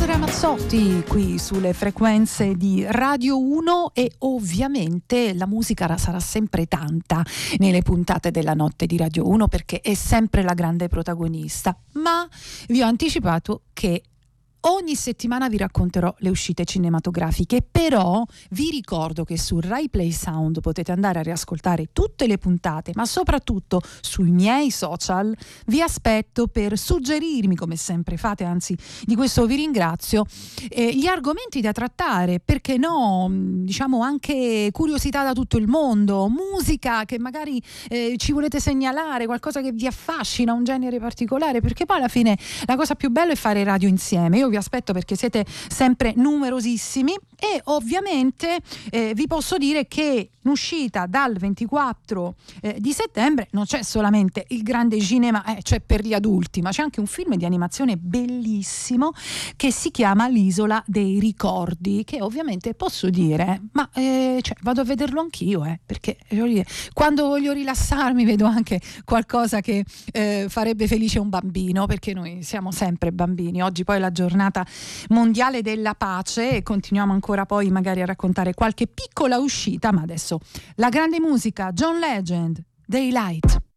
Ramazzotti qui sulle frequenze di Radio 1 e ovviamente la musica sarà sempre tanta nelle puntate della notte di Radio 1 perché è sempre la grande protagonista, ma vi ho anticipato che ogni settimana vi racconterò le uscite cinematografiche, però vi ricordo che su Rai Play Sound potete andare a riascoltare tutte le puntate, ma soprattutto sui miei social vi aspetto per suggerirmi, come sempre fate, anzi di questo vi ringrazio, gli argomenti da trattare, perché no, diciamo anche curiosità da tutto il mondo, musica che magari ci volete segnalare, qualcosa che vi affascina, un genere particolare, perché poi alla fine la cosa più bella è fare radio insieme. Io vi aspetto perché siete sempre numerosissimi e ovviamente vi posso dire che in uscita dal 24 di settembre non c'è solamente il grande cinema, cioè per gli adulti, ma c'è anche un film di animazione bellissimo che si chiama L'Isola dei Ricordi, che ovviamente posso dire, ma cioè, vado a vederlo anch'io, perché quando voglio rilassarmi vedo anche qualcosa che farebbe felice un bambino, perché noi siamo sempre bambini. Oggi poi è la giornata mondiale della pace e continuiamo ancora poi magari a raccontare qualche piccola uscita, ma adesso la grande musica, John Legend, Daylight.